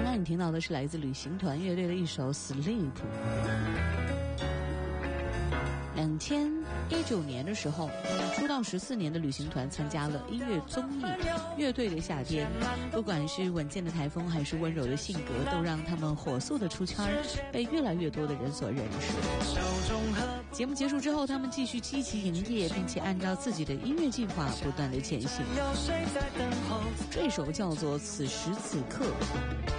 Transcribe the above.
刚才你听到的是来自旅行团乐队的一首 Sleep。 2019年的时候，出道14年的旅行团参加了音乐综艺《乐队的夏天》，不管是稳健的台风还是温柔的性格，都让他们火速的出圈，被越来越多的人所认识。节目结束之后，他们继续积极营业，并且按照自己的音乐计划不断的前行。这首叫做《此时此刻》。